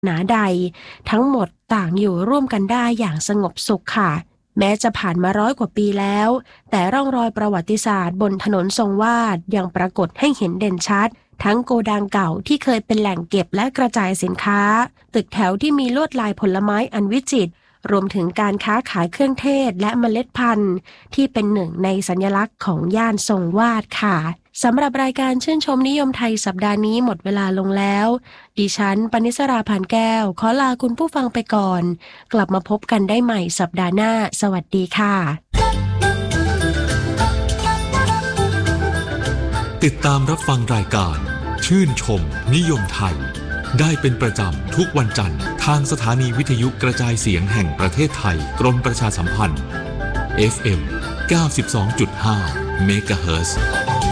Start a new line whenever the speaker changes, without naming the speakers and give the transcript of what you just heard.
หนาใดทั้งหมดต่างอยู่ร่วมกันได้อย่างสงบสุขค่ะแม้จะผ่านมา100 กว่าปีแล้วแต่ร่องรอยประวัติศาสตร์บนถนนทรงวาดยังปรากฏให้เห็นเด่นชัดทั้งโกดังเก่าที่เคยเป็นแหล่งเก็บและกระจายสินค้าตึกแถวที่มีลวดลายผลไม้อันวิจิตรรวมถึงการค้าขายเครื่องเทศและเมล็ดพันธุ์ที่เป็นหนึ่งในสัญลักษณ์ของย่านทรงวาดค่ะสำหรับรายการชื่นชมนิยมไทยสัปดาห์นี้หมดเวลาลงแล้วดิฉันปณิสราพานแก้วขอลาคุณผู้ฟังไปก่อนกลับมาพบกันได้ใหม่สัปดาห์หน้าสวัสดีค่ะ
ติดตามรับฟังรายการชื่นชมนิยมไทยได้เป็นประจำทุกวันจันทร์ทางสถานีวิทยุกระจายเสียงแห่งประเทศไทยกรมประชาสัมพันธ์ FM 92.5 เมกะเฮิรตซ์